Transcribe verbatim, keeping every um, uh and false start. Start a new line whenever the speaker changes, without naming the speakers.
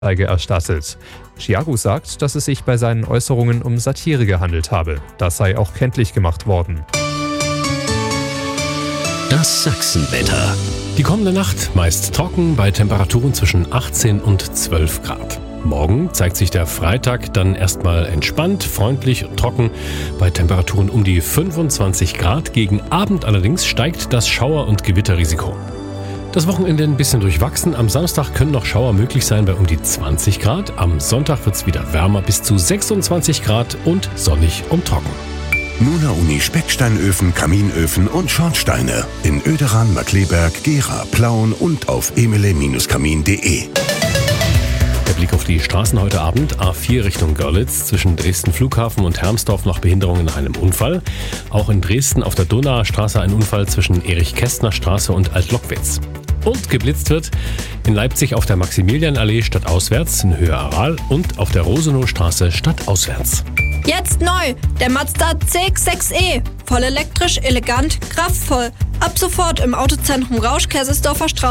Anzeige erstattet. Chiaru sagt, dass es sich bei seinen Äußerungen um Satire gehandelt habe. Das sei auch kenntlich gemacht worden.
Das Sachsenwetter.
Die kommende Nacht meist trocken bei Temperaturen zwischen achtzehn und zwölf Grad. Morgen zeigt sich der Freitag dann erstmal entspannt, freundlich und trocken bei Temperaturen um die fünfundzwanzig Grad. Gegen Abend allerdings steigt das Schauer- und Gewitterrisiko. Das Wochenende ein bisschen durchwachsen. Am Samstag können noch Schauer möglich sein bei um die zwanzig Grad. Am Sonntag wird es wieder wärmer bis zu sechsundzwanzig Grad und sonnig und trocken.
Nuna Uni Specksteinöfen, Kaminöfen und Schornsteine in Oederan, Markkleeberg, Gera, Plauen und auf emele Bindestrich kamin punkt de.
Der Blick auf die Straßen heute Abend. A vier Richtung Görlitz. Zwischen Dresden Flughafen und Hermsdorf noch Behinderungen nach einem Unfall. Auch in Dresden auf der Donauer Straße ein Unfall zwischen Erich-Kästner-Straße und Alt-Lockwitz. Und geblitzt wird in Leipzig auf der Maximilianallee stadtauswärts in Höhe Aral und auf der Rosenowstraße stadtauswärts.
Jetzt neu, der Mazda C X sechs E. Voll elektrisch, elegant, kraftvoll. Ab sofort im Autozentrum Rausch, Kaisersdorfer Straße.